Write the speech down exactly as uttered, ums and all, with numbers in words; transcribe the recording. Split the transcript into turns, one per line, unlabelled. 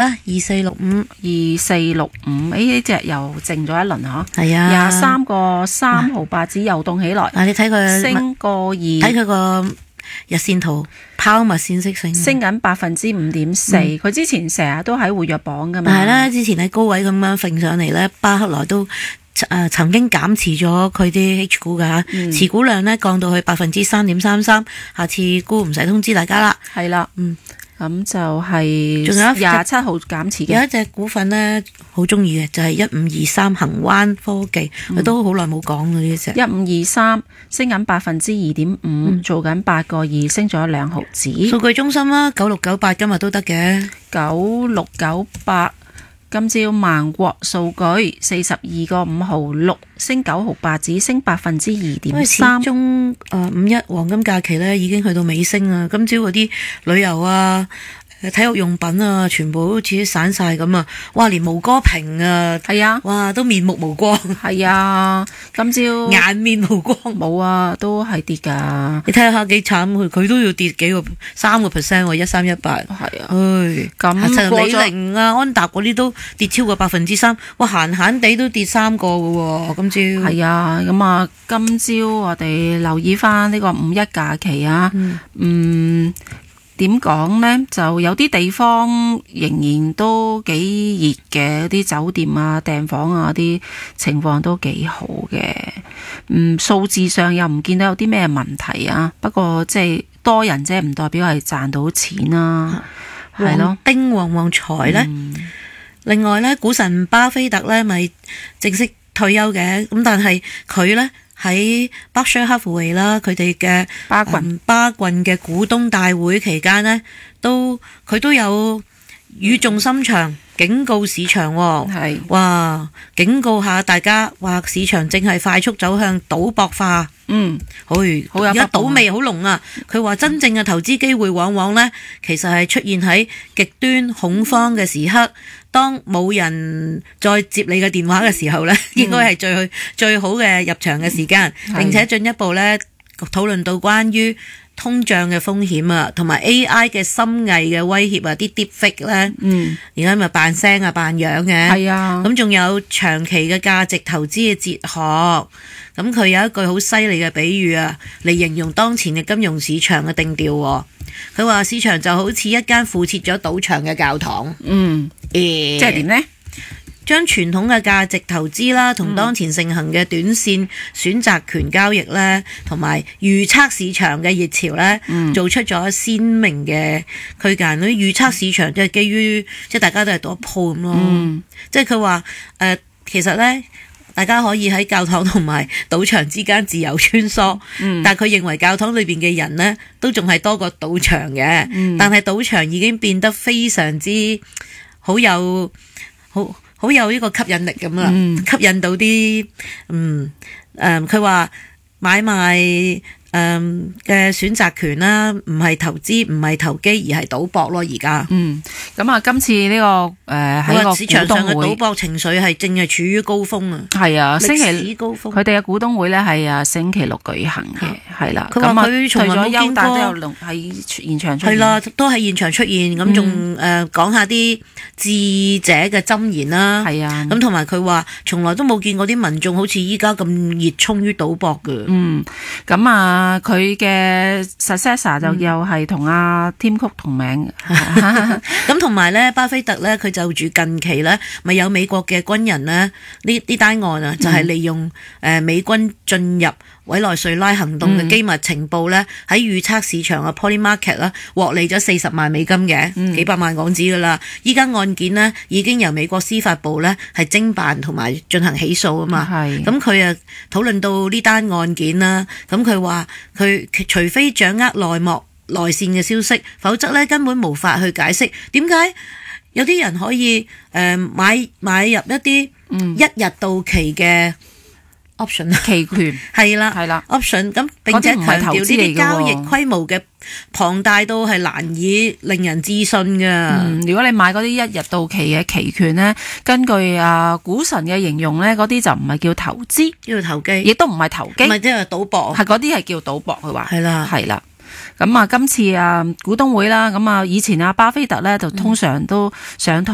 啦，二四六五，
二四六五，誒呢隻又靜咗一輪嗬。
係啊，
廿三個三毫八子又動起來。
啊，你睇佢
升個二，
睇佢個日線圖拋物線式升，
升緊百分之五點四。佢之前成日都喺活躍榜噶嘛。
係啦，之前喺高位咁樣揈上嚟咧，巴克萊都誒、呃、曾經減持咗佢啲 H 股噶，嗯、持股量咧降到去百分之三點三三。下次沽唔使通知大家啦。
係啦，
嗯，
咁就係仲有廿七號減持嘅。
有一隻股份咧好中意嘅，就係一五二三恒灣科技，佢、嗯、都好耐冇講啦呢隻。
一五二三升緊百分之二點五，做緊八個二，升咗兩毫子。
數據中心啦，九六九八今日都得嘅，
九六九八。今朝萬國數據四十二個五毫六，升九毫八子，升百分之二點三。
始終誒五一黃金假期咧已經去到尾聲啦，今朝嗰啲旅遊啊、體育用品啊，全部好似散晒咁啊！哇，連毛哥瓶啊，
係啊，
哇都面目無光。
係啊，今朝
顏面無光。
冇啊，都係跌噶。
你睇下幾慘，佢佢都要跌幾個三個 percent 喎，一三一八。
係啊，
唉，
咁
李寧啊、安踏嗰啲都跌超過百分之三，哇閒閒地都跌三個嘅喎，今朝。係
啊，咁啊，今朝我哋留意翻呢個五一假期啊，嗯。嗯點講呢？就有啲地方仍然都幾熱嘅，啲酒店啊、訂房啊啲情況都幾好嘅。嗯，數字上又唔見到有啲咩問題啊。不過即係多人啫，唔代表係賺到錢啦。係咯，
丁旺旺財呢。嗯、另外呢，股神巴菲特呢咪正式退休嘅，咁但係佢呢。喺 Berkshire Hathaway 啦，佢哋嘅巴郡巴郡嘅股東大會期間呢，都佢都有語重心長警告市場喎，係哇警告下大家，話市場正係快速走向賭博化。嗯，好，好有而家賭味好濃啊！佢話真正嘅投資機會往往呢，其實係出現喺極端恐慌嘅時刻，當冇人再接你嘅電話嘅時候呢，嗯、應該係最最好嘅入場嘅時間，嗯、並且進一步呢討論到關於通脹嘅風險啊，同埋 A I 嘅深偽嘅威脅啊，啲 deepfake 咧，嗯，而家咪扮聲啊，扮樣嘅，係啊，咁仲有長期嘅價值投資嘅哲學，咁佢有一句好犀利嘅比喻啊，嚟形容當前嘅金融市場嘅定調。佢話市場就好似一間附設咗賭場嘅教堂，嗯，誒，即係點呢？將傳統嘅價值投資啦，同當前盛行嘅短線選擇權交易咧，同埋預測市場嘅熱潮咧，嗯、做出咗鮮明嘅區間。嗰啲預測市場即係基於即係大家都係賭一鋪咁咯。嗯、即係佢話誒，其實咧大家可以喺教堂同埋賭場之間自由穿梭，嗯、但係佢認為教堂裏邊嘅人咧都仲係多過賭場嘅。嗯、但係賭場已經變得非常之好有好。好有呢個吸引力咁啦，嗯、吸引到啲嗯誒，佢、呃、話買賣誒嘅選擇權啦，唔係投資，唔係投機，而係賭博咯。而家嗯，咁啊，今次呢、這個誒喺、呃、個市場上嘅賭博情緒係正係處於高峰啊。係啊，星期高峰，佢哋嘅股東會咧係啊星期六舉行嘅，係啦。佢話佢從來冇見過都有喺現場出現，係啦，都喺現場出現，咁仲誒講下啲智者嘅箴言啦。係啊，咁同埋佢話從來都冇見過啲民眾好似依家咁熱衷於賭博嘅。嗯，咁啊。啊！佢嘅 successor 就又係同阿 Tim Cook 同名，咁同埋咧，巴菲特咧，佢就住近期咧，咪有美國嘅軍人咧，呢呢單案啊，就係、是、利用誒美軍進入委內瑞拉行動嘅機密情報咧，喺預測市場嘅 Polymarket 啦，獲利咗四十萬美金嘅，嗯、幾百萬港紙噶啦。依家案件呢，已經由美國司法部咧係偵辦同埋進行起訴啊嘛。係咁佢啊討論到呢單案件啦，咁佢話。佢除非掌握內幕內線嘅消息，否則咧根本無法去解釋點解有啲人可以誒、呃、買買入一啲一日到期嘅 option 期權，係啦係啦 option， 咁並且強調呢啲交易規模嘅龐大到係難以令人置信㗎。嗯，如果你買嗰啲一日到期嘅期權咧，根據啊股神嘅形容咧，嗰啲就唔係叫投資，叫投機，亦都唔係投機，唔係即係賭博，係嗰啲係叫賭博。佢話係啦係啦。咁啊，今次啊股東會啦，咁啊以前啊巴菲特咧就通常都上台。